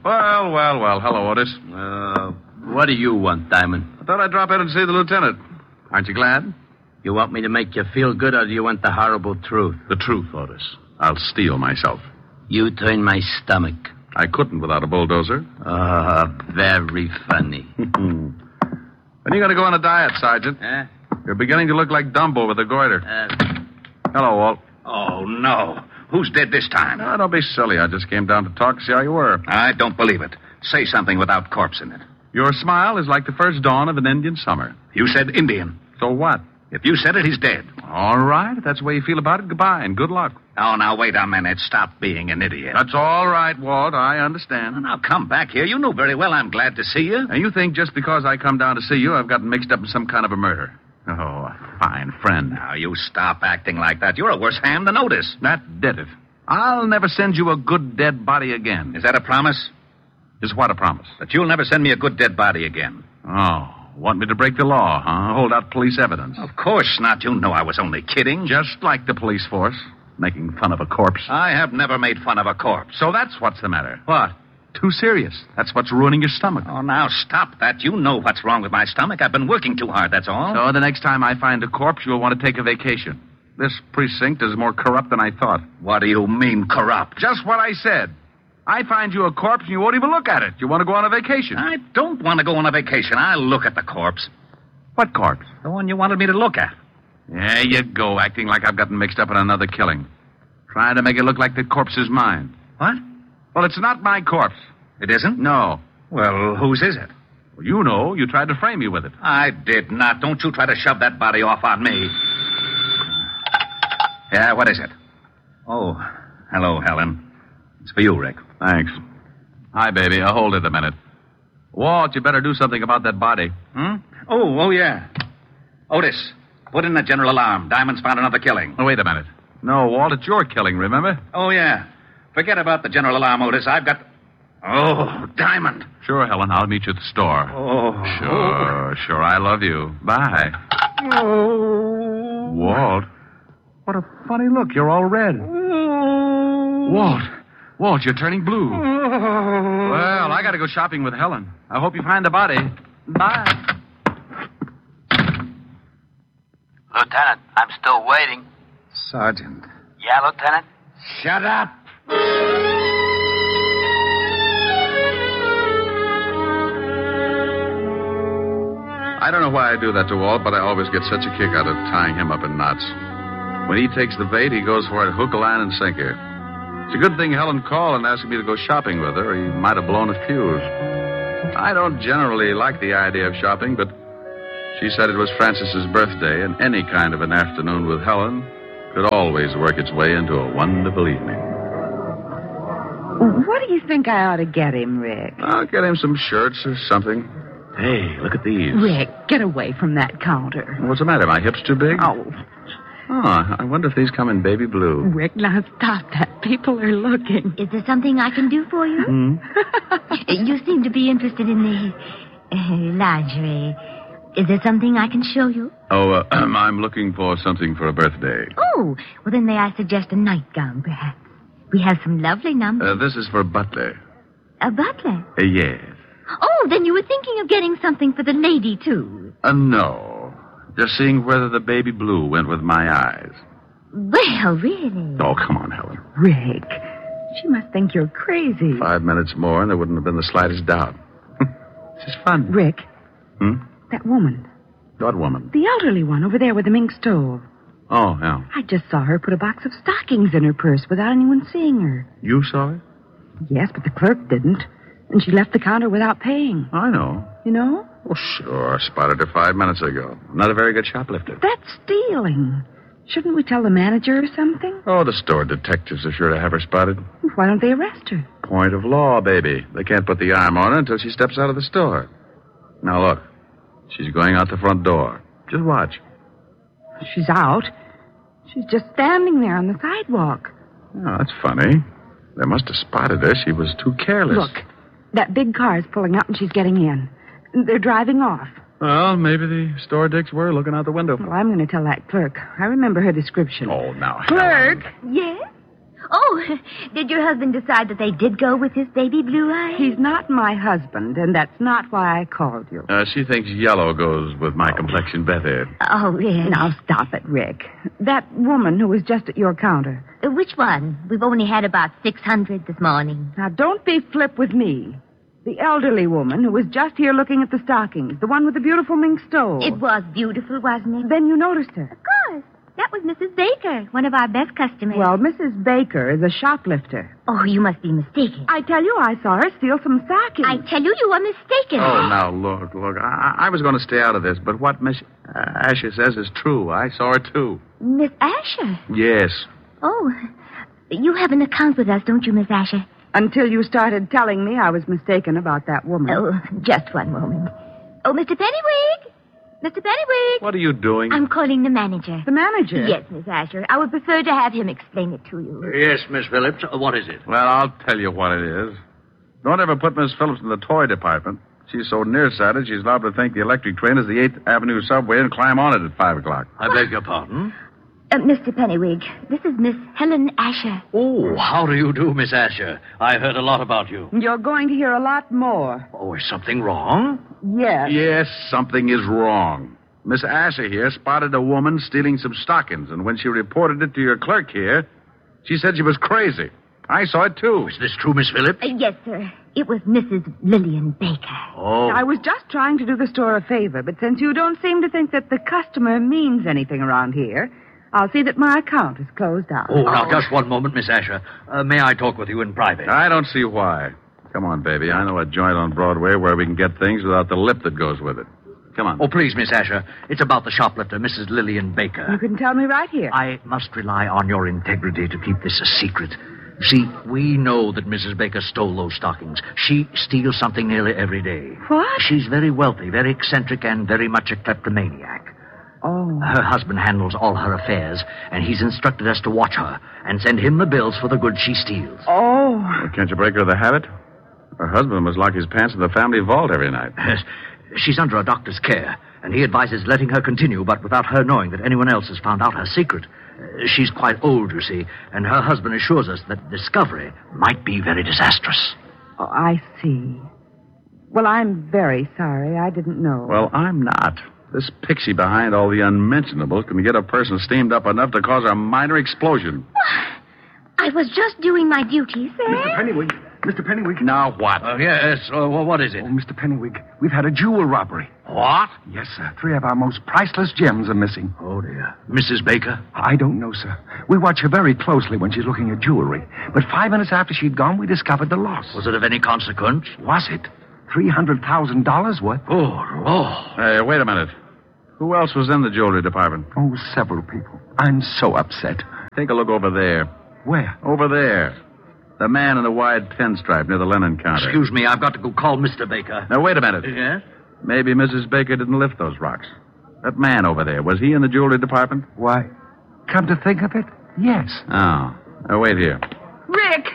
Well. Hello, Otis. What do you want, Diamond? I thought I'd drop in and see the lieutenant. Aren't you glad? You want me to make you feel good, or do you want the horrible truth? The truth, Otis. I'll steel myself. You turn my stomach. I couldn't without a bulldozer. Very funny. When are you going to go on a diet, Sergeant? You're beginning to look like Dumbo with a goiter. Hello, Walt. Oh, no. Who's dead this time? No, don't be silly. I just came down to talk, see how you were. I don't believe it. Say something without corpse in it. Your smile is like the first dawn of an Indian summer. You said Indian. So what? If you said it, he's dead. All right. If that's the way you feel about it, goodbye and good luck. Oh, now, wait a minute. Stop being an idiot. That's all right, Walt. I understand. Now, come back here. You know very well I'm glad to see you. And you think just because I come down to see you, I've gotten mixed up in some kind of a murder. Oh, a fine friend. Now, you stop acting like that. You're a worse ham than Otis. That did it. I'll never send you a good dead body again. Is that a promise? Is what a promise? That you'll never send me a good dead body again. Oh, want me to break the law, huh? Hold out police evidence. Of course not. You know I was only kidding. Just like the police force, making fun of a corpse. I have never made fun of a corpse. So that's what's the matter. What? Too serious. That's what's ruining your stomach. Oh, now stop that. You know what's wrong with my stomach. I've been working too hard, that's all. So the next time I find a corpse, you'll want to take a vacation. This precinct is more corrupt than I thought. What do you mean, corrupt? Just what I said. I find you a corpse and you won't even look at it. You want to go on a vacation. I don't want to go on a vacation. I'll look at the corpse. What corpse? The one you wanted me to look at. There you go, acting like I've gotten mixed up in another killing. Trying to make it look like the corpse is mine. What? Well, it's not my corpse. It isn't? No. Well, whose is it? Well, you know. You tried to frame me with it. I did not. Don't you try to shove that body off on me. Yeah, what is it? Oh, hello, Helen. It's for you, Rick. Thanks. Hi, baby. I'll hold it a minute. Walt, you better do something about that body. Oh, yeah. Otis, put in the general alarm. Diamond's found another killing. Oh, wait a minute. No, Walt, it's your killing, remember? Oh, yeah. Forget about the general alarm, Otis. I've got... Oh, Diamond. Sure, Helen. I'll meet you at the store. Oh. Sure. I love you. Bye. Oh. Walt. What a funny look. You're all red. Walt, you're turning blue. Well, I got to go shopping with Helen. I hope you find the body. Bye. Lieutenant, I'm still waiting. Sergeant. Yeah, Lieutenant? Shut up. I don't know why I do that to Walt, but I always get such a kick out of tying him up in knots. When he takes the bait, he goes for it hook, line, and sinker. It's a good thing Helen called and asked me to go shopping with her, or he might have blown a fuse. I don't generally like the idea of shopping, but she said it was Francis's birthday, and any kind of an afternoon with Helen could always work its way into a wonderful evening. What do you think I ought to get him, Rick? I'll get him some shirts or something. Hey, look at these. Rick, get away from that counter. What's the matter? My hips too big? Oh, I wonder if these come in baby blue. Rick, now stop that. People are looking. Is there something I can do for you? You seem to be interested in the lingerie. Is there something I can show you? Oh, I'm looking for something for a birthday. Oh, well, then may I suggest a nightgown, perhaps? We have some lovely numbers. This is for Butler. A butler? Yes. Oh, then you were thinking of getting something for the lady, too. No. Just seeing whether the baby blue went with my eyes. Well, really? Oh, come on, Helen. Rick, she must think you're crazy. 5 minutes more, and there wouldn't have been the slightest doubt. This is fun. Rick. That woman. What woman? The elderly one over there with the mink stove. Oh, yeah. I just saw her put a box of stockings in her purse without anyone seeing her. You saw it? Yes, but the clerk didn't. And she left the counter without paying. I know. You know? Oh, sure. Spotted her 5 minutes ago. Not a very good shoplifter. That's stealing. Shouldn't we tell the manager or something? Oh, the store detectives are sure to have her spotted. Why don't they arrest her? Point of law, baby. They can't put the arm on her until she steps out of the store. Now, look. She's going out the front door. Just watch. She's out. She's just standing there on the sidewalk. Oh, that's funny. They must have spotted her. She was too careless. Look, that big car is pulling up and she's getting in. They're driving off. Well, maybe the store dicks were looking out the window. Well, I'm going to tell that clerk. I remember her description. Oh, now, Clerk! Yes? Oh, did your husband decide that they did go with his baby blue eyes? He's not my husband, and that's not why I called you. She thinks yellow goes with my complexion better. Oh, yes. Now, stop it, Rick. That woman who was just at your counter. Which one? We've only had about 600 this morning. Now, don't be flip with me. The elderly woman who was just here looking at the stockings. The one with the beautiful mink stole. It was beautiful, wasn't it? Then you noticed her. Of course. That was Mrs. Baker, one of our best customers. Well, Mrs. Baker is a shoplifter. Oh, you must be mistaken. I tell you, I saw her steal some stockings. I tell you, you are mistaken. Oh, now, look. I was going to stay out of this, but what Miss Asher says is true. I saw her, too. Miss Asher? Yes. Oh, you have an account with us, don't you, Miss Asher? Until you started telling me I was mistaken about that woman. Oh, just one moment. Oh, Mr. Pennywig! Mr. Pennywig! What are you doing? I'm calling the manager. The manager? Yes, Miss Asher. I would prefer to have him explain it to you. Yes, Miss Phillips. What is it? Well, I'll tell you what it is. Don't ever put Miss Phillips in the toy department. She's so nearsighted, she's liable to think the electric train is the 8th Avenue subway and climb on it at 5 o'clock. I beg your pardon? Mr. Pennywig, this is Miss Helen Asher. Oh, how do you do, Miss Asher? I heard a lot about you. You're going to hear a lot more. Oh, is something wrong? Yes. Yes, something is wrong. Miss Asher here spotted a woman stealing some stockings, and when she reported it to your clerk here, she said she was crazy. I saw it, too. Is this true, Miss Phillips? Yes, sir. It was Mrs. Lillian Baker. Oh. I was just trying to do the store a favor, but since you don't seem to think that the customer means anything around here, I'll see that my account is closed out. Oh, now, just one moment, Miss Asher. May I talk with you in private? I don't see why. Come on, baby. I know a joint on Broadway where we can get things without the lip that goes with it. Come on. Oh, please, Miss Asher. It's about the shoplifter, Mrs. Lillian Baker. You can tell me right here. I must rely on your integrity to keep this a secret. See, we know that Mrs. Baker stole those stockings. She steals something nearly every day. What? She's very wealthy, very eccentric, and very much a kleptomaniac. Oh. Her husband handles all her affairs, and he's instructed us to watch her and send him the bills for the goods she steals. Oh. Well, can't you break her of the habit? Her husband must lock his pants in the family vault every night. Yes, she's under a doctor's care, and he advises letting her continue, but without her knowing that anyone else has found out her secret. She's quite old, you see, and her husband assures us that discovery might be very disastrous. Oh, I see. Well, I'm very sorry. I didn't know. Well, I'm not. This pixie behind all the unmentionables can get a person steamed up enough to cause a minor explosion. I was just doing my duty, sir. Mr. Pennywig. Now what? Yes, what is it? Oh, Mr. Pennywig, we've had a jewel robbery. What? Yes, sir. 3 of our most priceless gems are missing. Oh, dear. Mrs. Baker? I don't know, sir. We watch her very closely when she's looking at jewelry. But 5 minutes after she'd gone, we discovered the loss. Was it of any consequence? Was it? $300,000 worth? Oh, Lord. Hey, wait a minute. Who else was in the jewelry department? Oh, several people. I'm so upset. Take a look over there. Where? Over there. The man in the wide pinstripe near the linen counter. Excuse me, I've got to go call Mr. Baker. Now, wait a minute. Yes? Maybe Mrs. Baker didn't lift those rocks. That man over there, was he in the jewelry department? Why, come to think of it, yes. Oh. Now, wait here. Rick!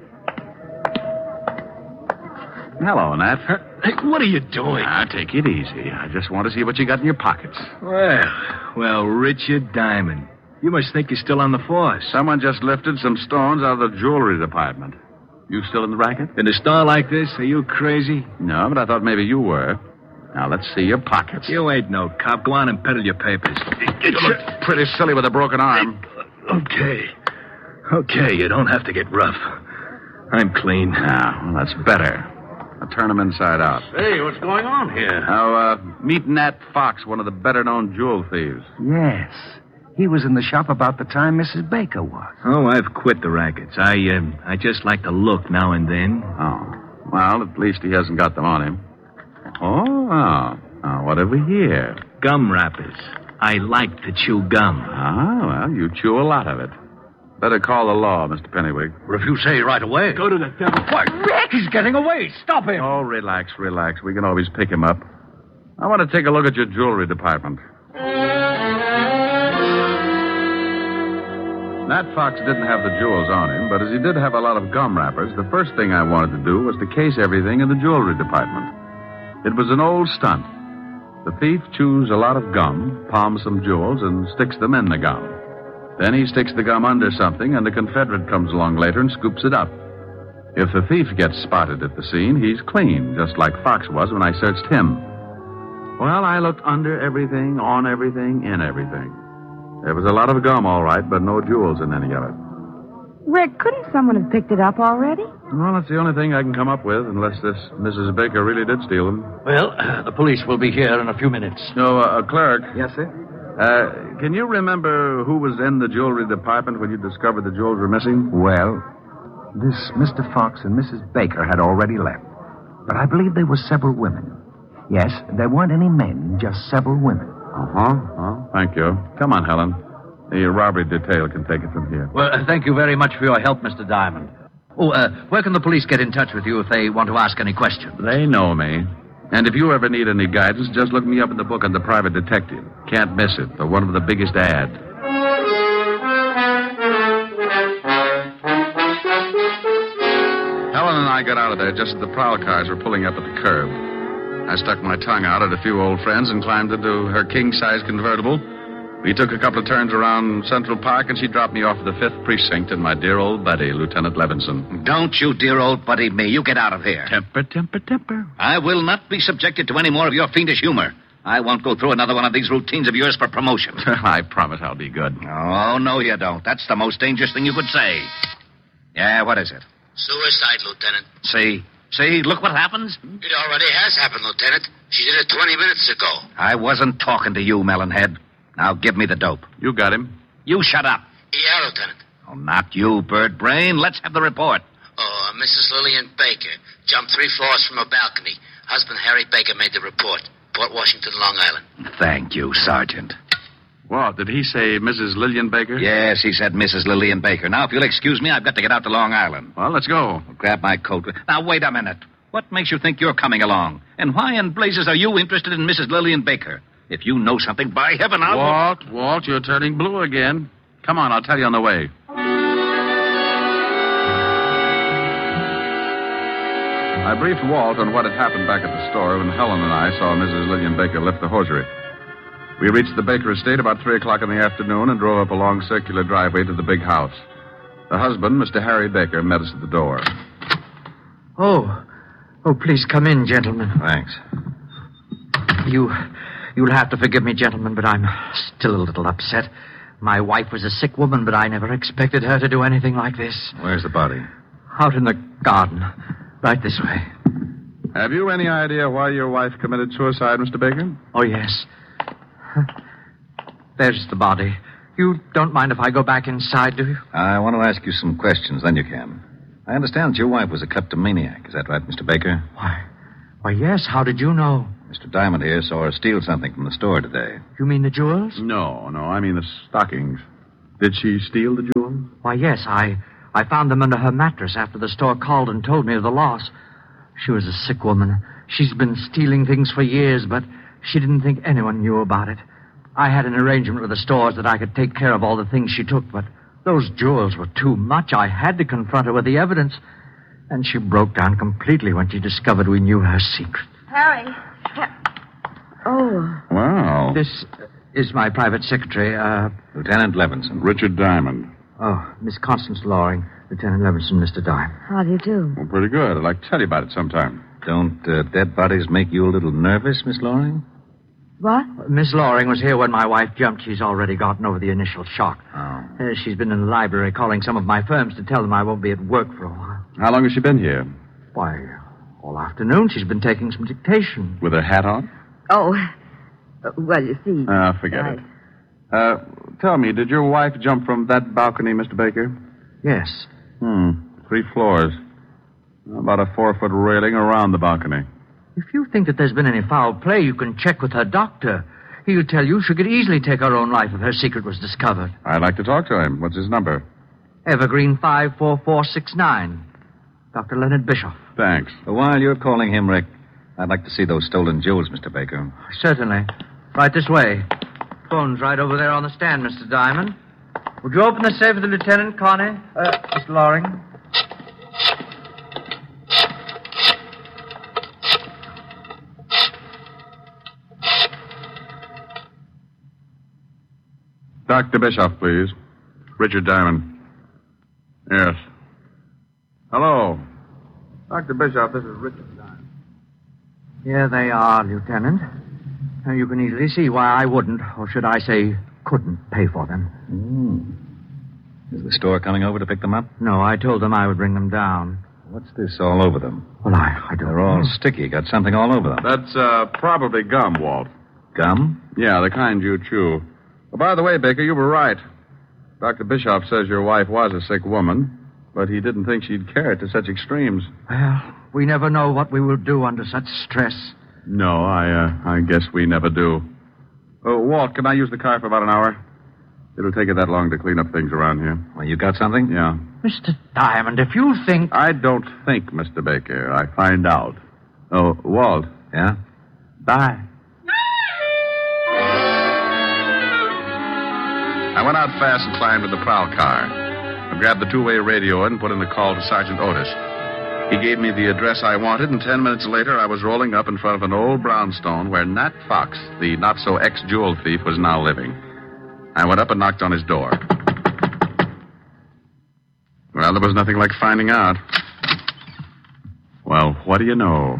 Hello, Nat. Hey, what are you doing? Now, take it easy. I just want to see what you got in your pockets. Well, Richard Diamond. You must think you're still on the force. Someone just lifted some stones out of the jewelry department. You still in the racket? In a store like this, are you crazy? No, but I thought maybe you were. Now, let's see your pockets. You ain't no cop. Go on and peddle your papers. You look pretty silly with a broken arm. Okay, you don't have to get rough. I'm clean. Now, that's better. Now, turn them inside out. Hey, what's going on here? Now, meet Nat Fox, one of the better-known jewel thieves. Yes. He was in the shop about the time Mrs. Baker was. Oh, I've quit the rackets. I just like to look now and then. Oh. Well, at least he hasn't got them on him. Oh, what have we here? Gum wrappers. I like to chew gum. Ah, well, you chew a lot of it. Better call the law, Mr. Pennywig. Well, if you say right away. Go to the devil. What? Rick! He's getting away. Stop him. Oh, relax. We can always pick him up. I want to take a look at your jewelry department. Nat Fox didn't have the jewels on him, but as he did have a lot of gum wrappers, the first thing I wanted to do was to case everything in the jewelry department. It was an old stunt. The thief chews a lot of gum, palms some jewels, and sticks them in the gum. Then he sticks the gum under something, and the Confederate comes along later and scoops it up. If the thief gets spotted at the scene, he's clean, just like Fox was when I searched him. Well, I looked under everything, on everything, in everything. There was a lot of gum, all right, but no jewels in any of it. Rick, couldn't someone have picked it up already? Well, that's the only thing I can come up with, unless this Mrs. Baker really did steal them. Well, the police will be here in a few minutes. No, clerk. Yes, sir? Can you remember who was in the jewelry department when you discovered the jewels were missing? Well, this Mr. Fox and Mrs. Baker had already left. But I believe there were several women. Yes, there weren't any men, just several women. Oh, thank you. Come on, Helen. The robbery detail can take it from here. Well, thank you very much for your help, Mr. Diamond. Oh, where can the police get in touch with you if they want to ask any questions? They know me. And if you ever need any guidance, just look me up in the book on the private detective. Can't miss it. The one with the biggest ad. Helen and I got out of there just as the prowl cars were pulling up at the curb. I stuck my tongue out at a few old friends and climbed into her king-size convertible. We took a couple of turns around Central Park, and she dropped me off at the 5th Precinct and my dear old buddy, Lieutenant Levinson. Don't you dear old buddy me. You get out of here. Temper. I will not be subjected to any more of your fiendish humor. I won't go through another one of these routines of yours for promotion. I promise I'll be good. Oh, no, you don't. That's the most dangerous thing you could say. Yeah, what is it? Suicide, Lieutenant. See, look what happens. It already has happened, Lieutenant. She did it 20 minutes ago. I wasn't talking to you, Melonhead. Now give me the dope. You got him. You shut up. Yeah, Lieutenant. Oh, not you, Bird Brain. Let's have the report. Oh, Mrs. Lillian Baker jumped 3 floors from a balcony. Husband Harry Baker made the report. Port Washington, Long Island. Thank you, Sergeant. What, did he say Mrs. Lillian Baker? Yes, he said Mrs. Lillian Baker. Now, if you'll excuse me, I've got to get out to Long Island. Well, let's go. I'll grab my coat. Now, wait a minute. What makes you think you're coming along? And why in blazes are you interested in Mrs. Lillian Baker? If you know something, by heaven, I'll... Walt, you're turning blue again. Come on, I'll tell you on the way. I briefed Walt on what had happened back at the store when Helen and I saw Mrs. Lillian Baker lift the hosiery. We reached the Baker estate about 3 o'clock in the afternoon and drove up a long circular driveway to the big house. The husband, Mr. Harry Baker, met us at the door. Oh, please come in, gentlemen. Thanks. You'll have to forgive me, gentlemen, but I'm still a little upset. My wife was a sick woman, but I never expected her to do anything like this. Where's the body? Out in the garden. Right this way. Have you any idea why your wife committed suicide, Mr. Baker? Oh, yes. There's the body. You don't mind if I go back inside, do you? I want to ask you some questions, then you can. I understand that your wife was a kleptomaniac. Is that right, Mr. Baker? Why, yes. How did you know? Mr. Diamond here saw her steal something from the store today. You mean the jewels? No, I mean the stockings. Did she steal the jewels? Why, yes. I found them under her mattress after the store called and told me of the loss. She was a sick woman. She's been stealing things for years, but she didn't think anyone knew about it. I had an arrangement with the stores that I could take care of all the things she took, but those jewels were too much. I had to confront her with the evidence. And she broke down completely when she discovered we knew her secret. Harry. Oh. Wow. This is my private secretary, Lieutenant Levinson. Richard Diamond. Oh, Miss Constance Loring, Lieutenant Levinson, Mr. Diamond. How do you do? Well, pretty good. I'd like to tell you about it sometime. Don't dead bodies make you a little nervous, Miss Loring? What? Miss Loring was here when my wife jumped. She's already gotten over the initial shock. Oh. She's been in the library calling some of my firms to tell them I won't be at work for a while. How long has she been here? Why, all afternoon she's been taking some dictation. With her hat on? Oh, well, you see... Forget it. Tell me, did your wife jump from that balcony, Mr. Baker? Yes. 3 floors. About a 4-foot railing around the balcony. If you think that there's been any foul play, you can check with her doctor. He'll tell you she could easily take her own life if her secret was discovered. I'd like to talk to him. What's his number? Evergreen 54469. Dr. Leonard Bischoff. Thanks. While you're calling him, Rick, I'd like to see those stolen jewels, Mr. Baker. Certainly. Right this way. Phone's right over there on the stand, Mr. Diamond. Would you open the safe for the lieutenant, Connie? Mr. Loring? Dr. Bischoff, please. Richard Diamond. Yes. Hello. Dr. Bischoff, this is Richard Diamond. Here they are, Lieutenant. Now, you can easily see why I wouldn't, or should I say, couldn't pay for them. Is the store coming over to pick them up? No, I told them I would bring them down. What's this all over them? Well, I don't They're all know. sticky. Got something all over them. That's probably gum, Walt. Gum? Yeah, the kind you chew. Oh, by the way, Baker, you were right. Dr. Bischoff says your wife was a sick woman, but he didn't think she'd carry it to such extremes. Well, we never know what we will do under such stress. No, I guess we never do. Oh, Walt, can I use the car for about an hour? It'll take it that long to clean up things around here. Well, you got something? Yeah. Mr. Diamond, if you think... I don't think, Mr. Baker. I find out. Oh, Walt. Yeah? Bye. I went out fast and climbed in the prowl car. I grabbed the two-way radio and put in a call to Sergeant Otis. He gave me the address I wanted, and 10 minutes later I was rolling up in front of an old brownstone where Nat Fox, the not-so-ex-jewel thief, was now living. I went up and knocked on his door. Well, there was nothing like finding out. Well, what do you know?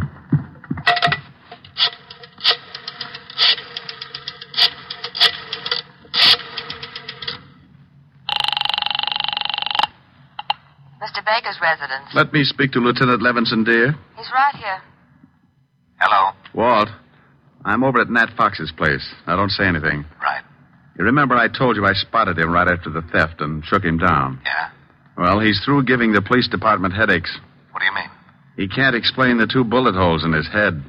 Mr. Baker's residence. Let me speak to Lieutenant Levinson, dear. He's right here. Hello? Walt, I'm over at Nat Fox's place. Now, don't say anything. Right. You remember I told you I spotted him right after the theft and shook him down? Yeah? Well, he's through giving the police department headaches. What do you mean? He can't explain the 2 bullet holes in his head.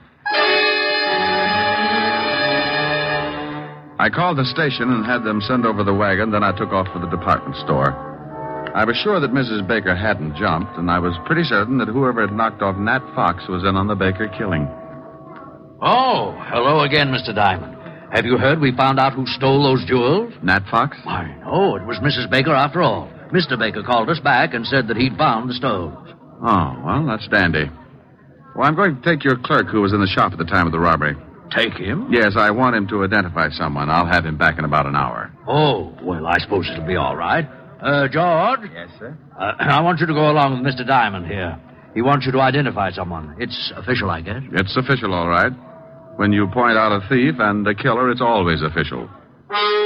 I called the station and had them send over the wagon, then I took off for the department store. I was sure that Mrs. Baker hadn't jumped, and I was pretty certain that whoever had knocked off Nat Fox was in on the Baker killing. Oh, hello again, Mr. Diamond. Have you heard we found out who stole those jewels? Nat Fox? I know. It was Mrs. Baker after all. Mr. Baker called us back and said that he'd found the stones. Oh, well, that's dandy. Well, I'm going to take your clerk who was in the shop at the time of the robbery. Take him? Yes, I want him to identify someone. I'll have him back in about an hour. Oh, well, I suppose it'll be all right. George? Yes, sir? I want you to go along with Mr. Diamond here. He wants you to identify someone. It's official, I guess. It's official, all right. When you point out a thief and a killer, it's always official.